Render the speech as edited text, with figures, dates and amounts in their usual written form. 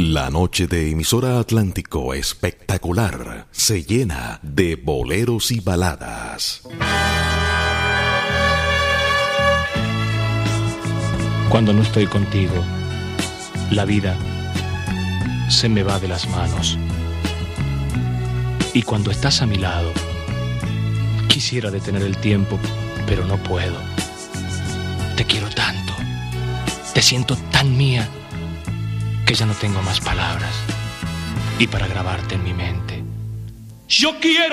La noche de Emisora Atlántico Espectacular se llena de boleros y baladas. Cuando no estoy contigo, la vida se me va de las manos. Y cuando estás a mi lado, quisiera detener el tiempo, pero no puedo. Te quiero tanto, te siento tan mía, que ya no tengo más palabras. Y para grabarte en mi mente, yo quiero